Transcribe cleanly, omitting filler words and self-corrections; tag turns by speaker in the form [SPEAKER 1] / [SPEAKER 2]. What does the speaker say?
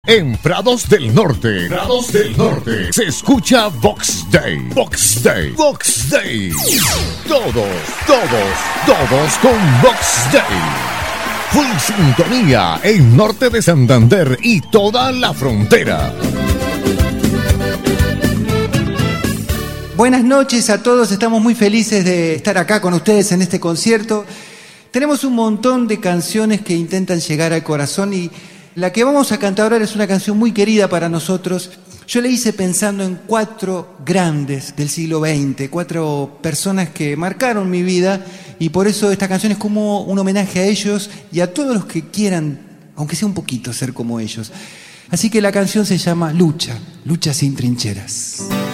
[SPEAKER 1] En Prados del Norte, se escucha Vox Day. Vox Day. Todos con Vox Day. Full sintonía en Norte de Santander y toda la frontera.
[SPEAKER 2] Buenas noches a todos, estamos muy felices de estar acá con ustedes en este concierto. Tenemos un montón de canciones que intentan llegar al corazón y la que vamos a cantar ahora es una canción muy querida para nosotros. Yo la hice pensando en 4 grandes del siglo XX, 4 personas que marcaron mi vida y por eso esta canción es como un homenaje a ellos y a todos los que quieran, aunque sea un poquito, ser como ellos. Así que la canción se llama Lucha sin trincheras.